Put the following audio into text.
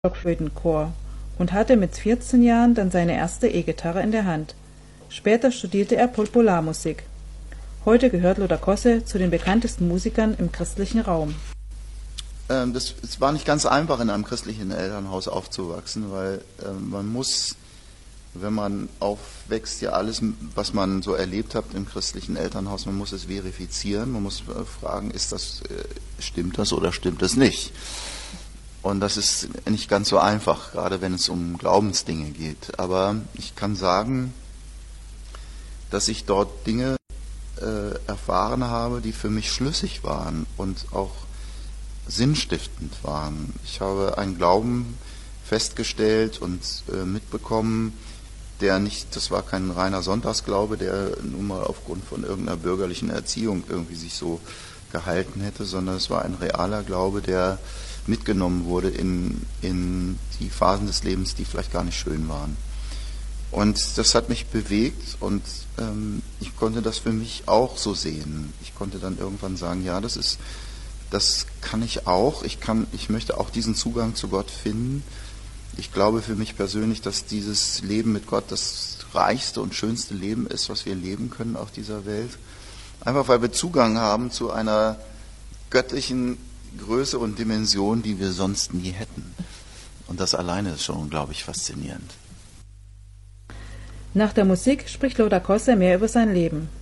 Blockflötenchor und hatte mit 14 Jahren dann seine erste E-Gitarre in der Hand. Später studierte er Popularmusik. Heute gehört Lothar Kosse zu den bekanntesten Musikern im christlichen Raum. Es war nicht ganz einfach, in einem christlichen Elternhaus aufzuwachsen, weil man muss, wenn man aufwächst, ja alles, was man so erlebt hat im christlichen Elternhaus, man muss es verifizieren, man muss fragen, stimmt das oder stimmt das nicht? Und das ist nicht ganz so einfach, gerade wenn es um Glaubensdinge geht. Aber ich kann sagen, dass ich dort Dinge erfahren habe, die für mich schlüssig waren und auch sinnstiftend waren. Ich habe einen Glauben festgestellt und mitbekommen, das war kein reiner Sonntagsglaube, der nun mal aufgrund von irgendeiner bürgerlichen Erziehung irgendwie sich so gehalten hätte, sondern es war ein realer Glaube, der mitgenommen wurde in die Phasen des Lebens, die vielleicht gar nicht schön waren. Und das hat mich bewegt und ich konnte das für mich auch so sehen. Ich konnte dann irgendwann sagen, ja, das kann ich auch. Ich möchte auch diesen Zugang zu Gott finden. Ich glaube für mich persönlich, dass dieses Leben mit Gott das reichste und schönste Leben ist, was wir leben können auf dieser Welt. Einfach weil wir Zugang haben zu einer göttlichen Größe und Dimension, die wir sonst nie hätten. Und das alleine ist schon unglaublich faszinierend. Nach der Musik spricht Lothar Kosse mehr über sein Leben.